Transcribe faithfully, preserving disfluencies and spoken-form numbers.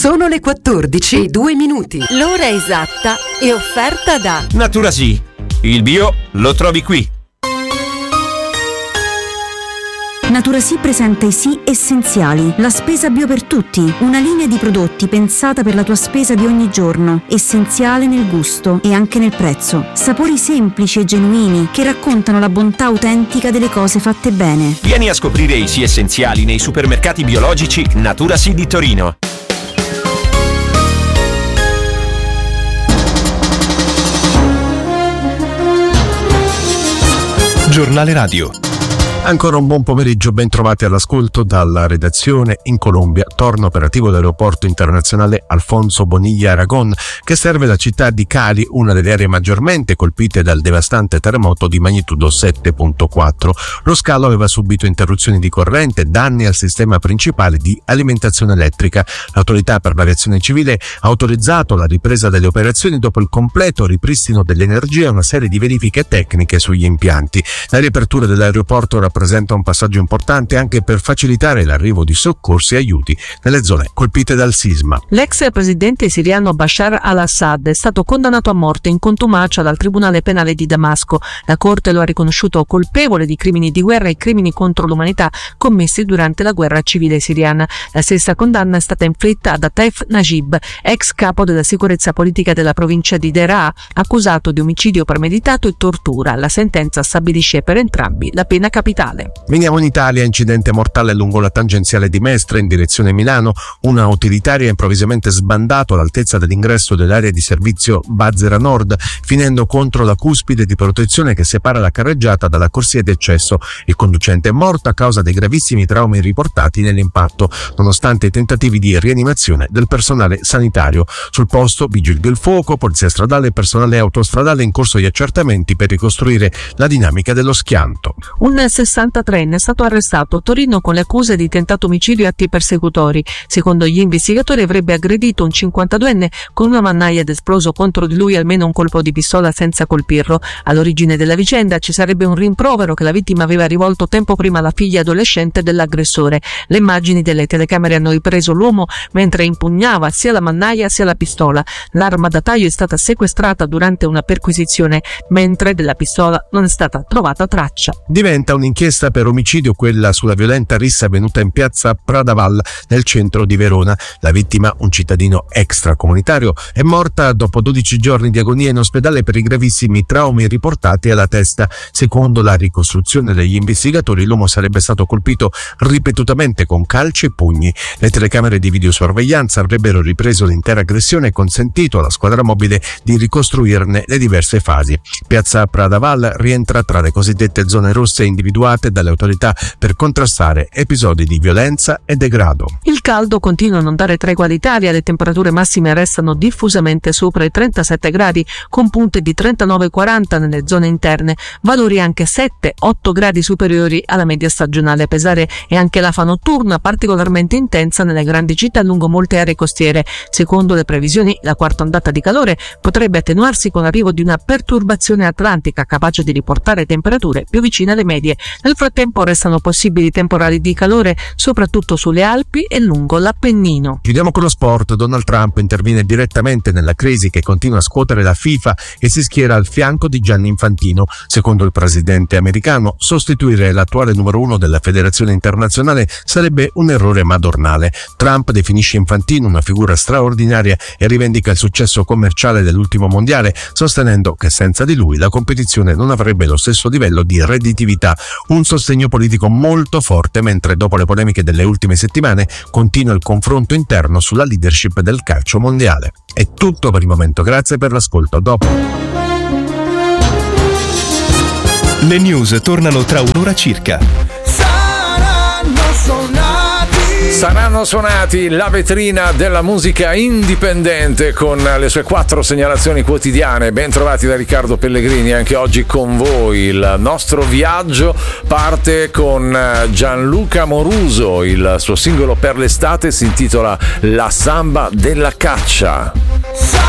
Sono le quattordici e due minuti. L'ora esatta è offerta da Naturasì. Il bio lo trovi qui. Naturasì presenta i Sì Essenziali, la spesa bio per tutti, una linea di prodotti pensata per la tua spesa di ogni giorno, essenziale nel gusto e anche nel prezzo. Sapori semplici e genuini che raccontano la bontà autentica delle cose fatte bene. Vieni a scoprire i Sì Essenziali nei supermercati biologici Naturasì di Torino. Giornale radio. Ancora un buon pomeriggio, ben trovati all'ascolto dalla redazione. In Colombia torna operativo l'aeroporto internazionale Alfonso Bonilla Aragon, che serve la città di Cali, una delle aree maggiormente colpite dal devastante terremoto di magnitudo sette virgola quattro. Lo scalo aveva subito interruzioni di corrente, danni al sistema principale di alimentazione elettrica. L'autorità per l'aviazione civile ha autorizzato la ripresa delle operazioni dopo il completo ripristino dell'energia e una serie di verifiche tecniche sugli impianti. La riapertura dell'aeroporto rappresenta un passaggio importante anche per facilitare l'arrivo di soccorsi e aiuti nelle zone colpite dal sisma. L'ex presidente siriano Bashar al-Assad è stato condannato a morte in contumacia dal Tribunale Penale di Damasco. La Corte lo ha riconosciuto colpevole di crimini di guerra e crimini contro l'umanità commessi durante la guerra civile siriana. La stessa condanna è stata inflitta ad Ataif Najib, ex capo della sicurezza politica della provincia di Deraa, accusato di omicidio premeditato e tortura. La sentenza stabilisce per entrambi la pena capitale. Veniamo in Italia. Incidente mortale lungo la tangenziale di Mestre in direzione Milano. Una utilitaria ha improvvisamente sbandato all'altezza dell'ingresso dell'area di servizio Bazzera Nord, finendo contro la cuspide di protezione che separa la carreggiata dalla corsia di accesso. Il conducente è morto a causa dei gravissimi traumi riportati nell'impatto, nonostante i tentativi di rianimazione del personale sanitario. Sul posto vigili del fuoco, polizia stradale e personale autostradale in corso di accertamenti per ricostruire la dinamica dello schianto. Un sessantatreenne è stato arrestato a Torino con le accuse di tentato omicidio e atti persecutori. Secondo gli investigatori avrebbe aggredito un cinquantaduenne con una mannaia ed esploso contro di lui almeno un colpo di pistola senza colpirlo. All'origine della vicenda ci sarebbe un rimprovero che la vittima aveva rivolto tempo prima alla figlia adolescente dell'aggressore. Le immagini delle telecamere hanno ripreso l'uomo mentre impugnava sia la mannaia sia la pistola. L'arma da taglio è stata sequestrata durante una perquisizione, mentre della pistola non è stata trovata traccia. Diventa un'inchiesta per omicidio quella sulla violenta rissa avvenuta in piazza Pradaval nel centro di Verona. La vittima, un cittadino extracomunitario, è morta dopo dodici giorni di agonia in ospedale per i gravissimi traumi riportati alla testa. Secondo la ricostruzione degli investigatori, l'uomo sarebbe stato colpito ripetutamente con calci e pugni. Le telecamere di videosorveglianza avrebbero ripreso l'intera aggressione e consentito alla squadra mobile di ricostruirne le diverse fasi. Piazza Pradaval rientra tra le cosiddette zone rosse individuate dalle autorità per contrastare episodi di violenza e degrado. Il caldo continua a non dare tregua all'Italia, le temperature massime restano diffusamente sopra i trentasette gradi, con punte di trentanove quaranta nelle zone interne, valori anche sette otto gradi superiori alla media stagionale. A pesare è anche l'afa notturna, particolarmente intensa nelle grandi città lungo molte aree costiere. Secondo le previsioni, la quarta ondata di calore potrebbe attenuarsi con l'arrivo di una perturbazione atlantica capace di riportare temperature più vicine alle medie. Nel frattempo restano possibili temporali di calore soprattutto sulle Alpi e lungo l'Appennino. Chiudiamo con lo sport. Donald Trump interviene direttamente nella crisi che continua a scuotere la FIFA e si schiera al fianco di Gianni Infantino. Secondo il presidente americano, sostituire l'attuale numero uno della federazione internazionale sarebbe un errore madornale. Trump definisce Infantino una figura straordinaria e rivendica il successo commerciale dell'ultimo mondiale, sostenendo che senza di lui la competizione non avrebbe lo stesso livello di redditività. Un sostegno politico molto forte, mentre dopo le polemiche delle ultime settimane continua il confronto interno sulla leadership del calcio mondiale. È tutto per il momento, grazie per l'ascolto. Dopo. Le news tornano tra un'ora circa. Saranno suonati. Saranno suonati, la vetrina della musica indipendente con le sue quattro segnalazioni quotidiane. Ben trovati da Riccardo Pellegrini anche oggi con voi. Il nostro viaggio parte con Gianluca Moruso. Il suo singolo per l'estate si intitola La samba della caccia.